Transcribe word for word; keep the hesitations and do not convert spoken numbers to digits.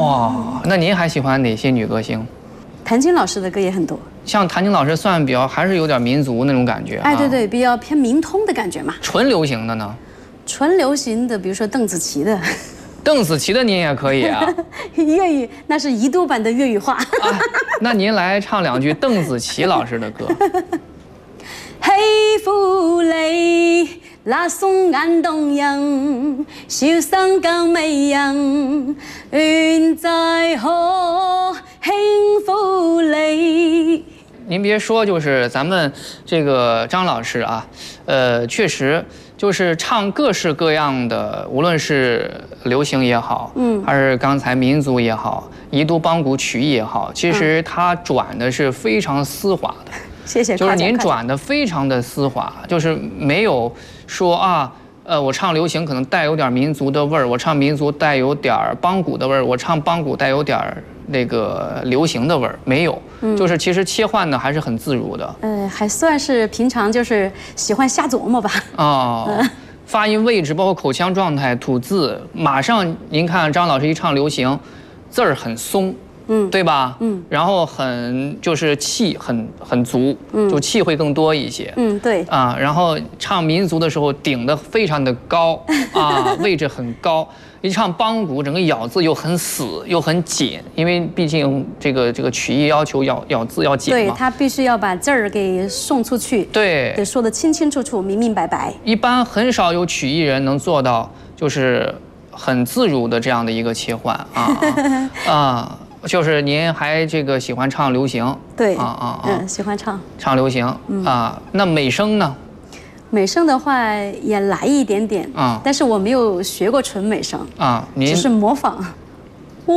哇，那您还喜欢哪些女歌星？ 谭晶老师的歌也很多。 像谭晶老师算比较还是有点民族那种感觉。 哎，对对，比较偏民通的感觉嘛。 纯流行的呢？ 纯流行的，比如说邓紫棋的。 邓紫棋的您也可以啊。 粤语那是宜都版的粤语话。 啊，那您来唱两句邓紫棋老师的歌。 喜歡你那雙眼動人，笑聲更迷人，願再可輕撫你。 您别说，就是咱们这个张老师啊，呃，确实就是唱各式各样的，无论是流行也好，嗯，还是刚才民族也好，宜都邦古曲艺也好，其实他转的是非常丝滑的。 谢谢， 就是您转的非常的丝滑，就是没有说啊，呃，我唱流行可能带有点民族的味儿，我唱民族带有点邦古的味儿，我唱邦古带有点那个流行的味儿，没有，嗯、就是其实切换的还是很自如的。 呃，还算是平常就是喜欢瞎琢磨吧。 哦。嗯发音位置，包括口腔状态、吐字，马上您看张老师一唱流行，字儿很松。嗯，对吧？嗯，然后很就是气很很足，嗯，就气会更多一些。 嗯，对。 啊，然后唱民族的时候顶得非常的高啊，位置很高。一唱邦古，整个咬字又很死又很紧，因为毕竟这个这个曲艺要求咬咬字要紧嘛。 对，他必须要把字儿给送出去。 对， 得说得清清楚楚、明明白白。 一般很少有曲艺人能做到，就是很自如的这样的一个切换啊啊。就是您还这个喜欢唱流行， 对啊啊啊， 嗯，喜欢唱唱流行、嗯、啊。那美声呢？ 美声的话也来一点点啊，但是我没有学过纯美声啊，您只是模仿。